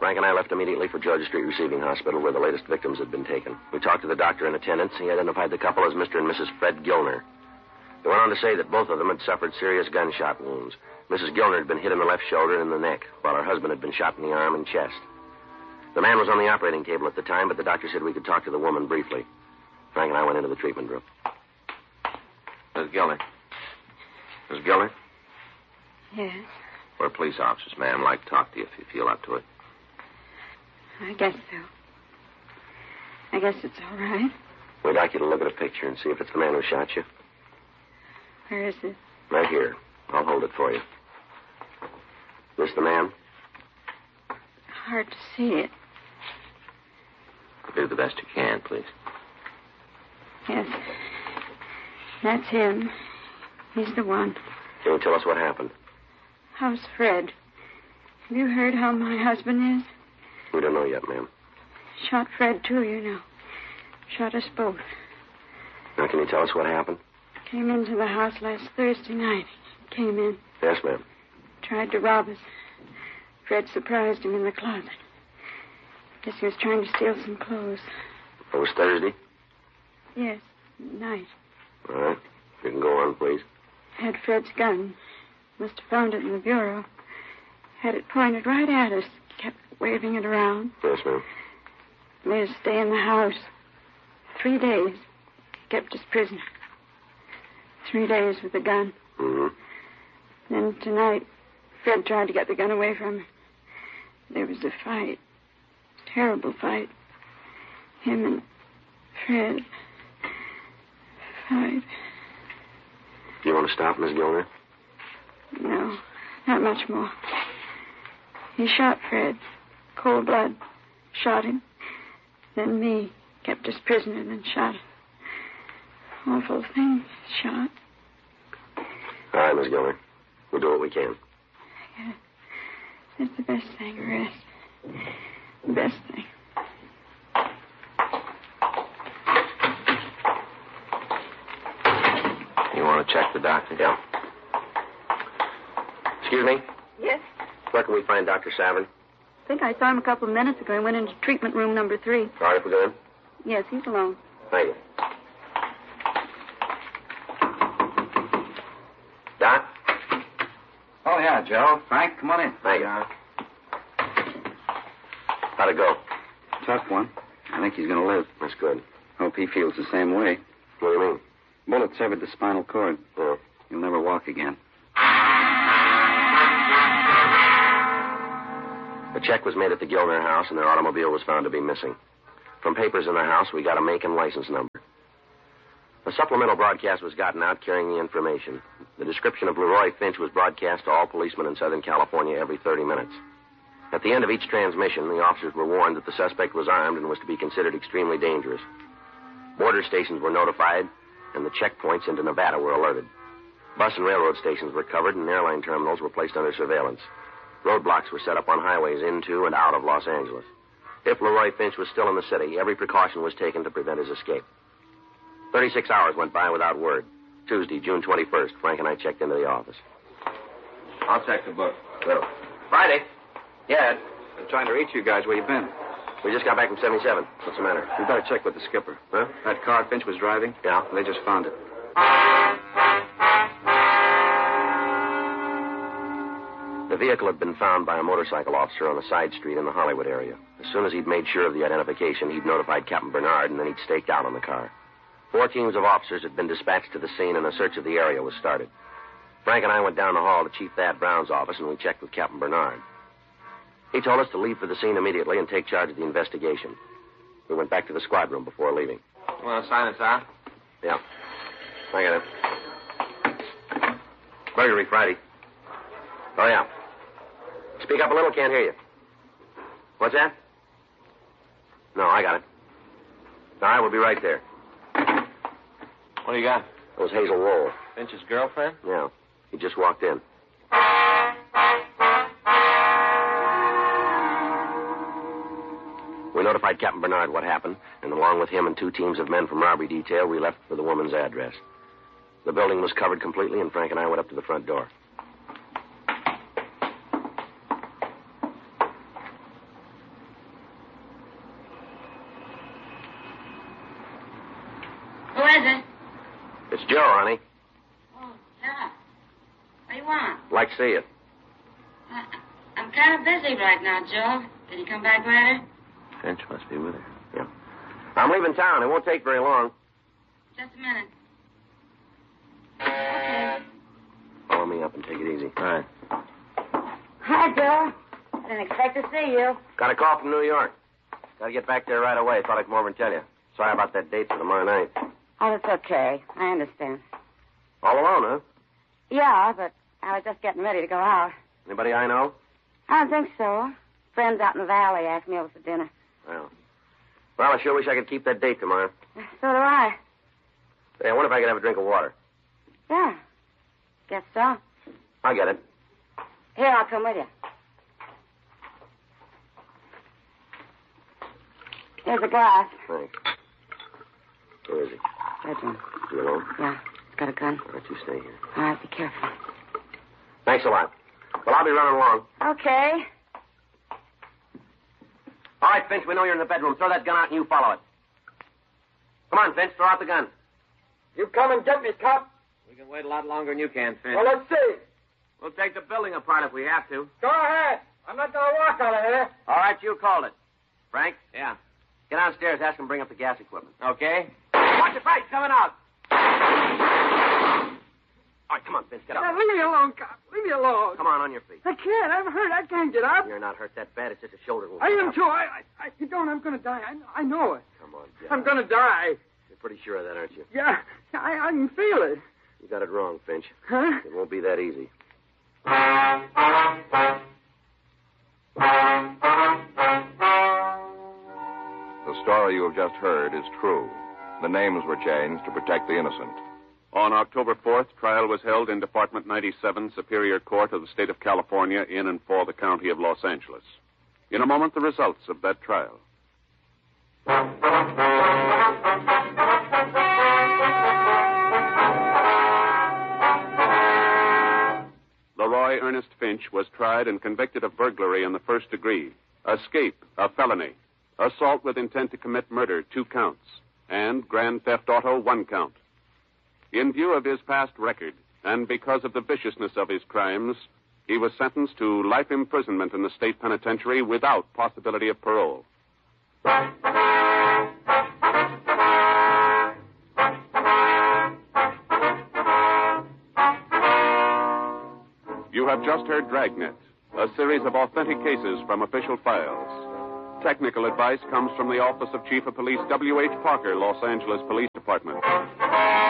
Frank and I left immediately for Georgia Street Receiving Hospital, where the latest victims had been taken. We talked to the doctor in attendance. He identified the couple as Mr. and Mrs. Fred Gilner. He went on to say that both of them had suffered serious gunshot wounds. Mrs. Gilner had been hit in the left shoulder and in the neck, while her husband had been shot in the arm and chest. The man was on the operating table at the time, but the doctor said we could talk to the woman briefly. Frank and I went into the treatment room. Miss Gilner. Miss Gilner? Yes? We're police officers, ma'am. I'd like to talk to you if you feel up to it. I guess so. I guess it's all right. We'd like you to look at a picture and see if it's the man who shot you. Where is it? Right here. I'll hold it for you. This the man? Hard to see it. Do the best you can, please. Yes. That's him. He's the one. Can you tell us what happened? How's Fred? Have you heard how my husband is? We don't know yet, ma'am. Shot Fred, too, you know. Shot us both. Now, can you tell us what happened? Came into the house last Thursday night. Came in. Yes, ma'am. Tried to rob us. Fred surprised him in the closet. Guess he was trying to steal some clothes. It was Thursday? Yes, night. All right. You can go on, please. Had Fred's gun. Must have found it in the bureau. Had it pointed right at us. Kept waving it around. Yes, ma'am. Made us stay in the house. 3 days. Kept us prisoner. 3 days with the gun. Mm-hmm. Then tonight, Fred tried to get the gun away from him. There was a fight. Terrible fight. Him and Fred. Fight. Do you want to stop, Miss Gilner? No, not much more. He shot Fred. Cold blood. Shot him. Then me. Kept us prisoner, then shot him. Awful thing. Shot. All right, Miss Gilner. We'll do what we can. Yeah. That's the best thing, rest. The best thing. You want to check the doctor? Yeah. Excuse me? Yes? Where can we find Dr. Savern? I think I saw him a couple of minutes ago. He went into treatment room number 3. All right, if we go in? Yes, he's alone. Thank you. Doc? Oh, yeah, Joe. Frank, come on in. Thank you. How'd it go? Tough one. I think he's going to live. That's good. Hope he feels the same way. What do you mean? Bullet severed the spinal cord. Oh. He'll never walk again. A check was made at the Gilner house, and their automobile was found to be missing. From papers in the house, we got a make and license number. A supplemental broadcast was gotten out carrying the information. The description of Leroy Finch was broadcast to all policemen in Southern California every 30 minutes. At the end of each transmission, the officers were warned that the suspect was armed and was to be considered extremely dangerous. Border stations were notified, and the checkpoints into Nevada were alerted. Bus and railroad stations were covered, and airline terminals were placed under surveillance. Roadblocks were set up on highways into and out of Los Angeles. If Leroy Finch was still in the city, every precaution was taken to prevent his escape. 36 hours went by without word. Tuesday, June 21st, Frank and I checked into the office. I'll check the book. Well, Friday. Yeah, I'm trying to reach you guys. Where you been? We just got back from 77. What's the matter? We better check with the skipper. Huh? That car Finch was driving? Yeah. They just found it. The vehicle had been found by a motorcycle officer on a side street in the Hollywood area. As soon as he'd made sure of the identification, he'd notified Captain Bernard, and then he'd staked out on the car. 4 teams of officers had been dispatched to the scene, and a search of the area was started. Frank and I went down the hall to Chief Thad Brown's office, and we checked with Captain Bernard. He told us to leave for the scene immediately and take charge of the investigation. We went back to the squad room before leaving. You want to sign us out? Yeah. I got it. Burglary Friday. Oh, yeah. Speak up a little, can't hear you. What's that? No, I got it. All right, we'll be right there. What do you got? It was Hazel Roll. Finch's girlfriend? Yeah. He just walked in. We notified Captain Bernard what happened, and along with him and 2 teams of men from robbery detail, we left for the woman's address. The building was covered completely, and Frank and I went up to the front door. is it? It's Joe, honey. Oh, Joe. What do you want? Like to see you. I'm kind of busy right now, Joe. Can you come back later? Finch must be with her. Yeah. I'm leaving town. It won't take very long. Just a minute. Follow me up and take it easy. All right. Hi, Joe. Didn't expect to see you. Got a call from New York. Got to get back there right away. Thought I'd come over and tell you. Sorry about that date for tomorrow night. Oh, that's okay. I understand. All alone, huh? Yeah, but I was just getting ready to go out. Anybody I know? I don't think so. Friends out in the valley asked me over for dinner. Well, I sure wish I could keep that date tomorrow. So do I. Hey, I wonder if I could have a drink of water. Yeah. Guess so. I'll get it. Here, I'll come with you. Here's a glass. Thanks. Where is he? Bedroom. You alone? Yeah. He's got a gun. All right, you stay here. All right, be careful. Thanks a lot. Well, I'll be running along. Okay. All right, Finch, we know you're in the bedroom. Throw that gun out and you follow it. Come on, Finch, throw out the gun. You come and get me, cop. We can wait a lot longer than you can, Finch. Well, let's see. We'll take the building apart if we have to. Go ahead. I'm not going to walk out of here. All right, you called it. Frank, Yeah. get downstairs. Ask him to bring up the gas equipment. Okay. Watch your face coming out. All right, come on, Finch, get Now, up. leave me alone, cop. Leave me alone. Come on your feet. I can't. I'm hurt. I can't get up. You're not hurt that bad. It's just a shoulder wound. I am, too. You don't. I'm going to die. I know it. Come on, Jack. I'm going to die. You're pretty sure of that, aren't you? Yeah. I can feel it. You got it wrong, Finch. Huh? It won't be that easy. The story you have just heard is true. The names were changed to protect the innocent. On October 4th, trial was held in Department 97, Superior Court of the State of California, in and for the County of Los Angeles. In a moment, the results of that trial. Leroy Ernest Finch was tried and convicted of burglary in the first degree, escape, a felony, assault with intent to commit murder, 2 counts, and grand theft auto, 1 count. In view of his past record, and because of the viciousness of his crimes, he was sentenced to life imprisonment in the state penitentiary without possibility of parole. You have just heard Dragnet, a series of authentic cases from official files. Technical advice comes from the Office of Chief of Police W.H. Parker, Los Angeles Police Department.